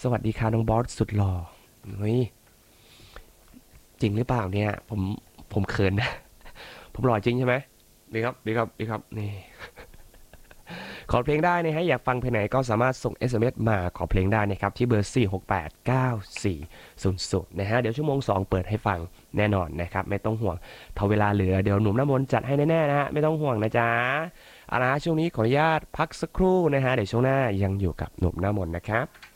สวัสดีค่ะน้องบอสสุดหล่อเฮ้ยจริงหรือเปล่าเนี่ยผมเขินนะผมหล่อจริงใช่ไหมดีครับดีครับดีครับนี่ขอเพลงได้นะฮะอยากฟังเพลงไหนก็สามารถส่ง SMS มาขอเพลงได้นะครับที่เบอร์4689400นะฮะเดี๋ยวชั่วโมง2เปิดให้ฟังแน่นอนนะครับไม่ต้องห่วงเท่าเวลาเหลือเดี๋ยวหนุ่มน้ำมนต์จัดให้แน่ๆนะฮะไม่ต้องห่วงนะจ๊ะเอาละฮะช่วงนี้ขออนุญาตพักสักครู่นะฮะเดี๋ยวช่วงหน้ายังอยู่กับหนุ่มน้ำมนต์นะครับ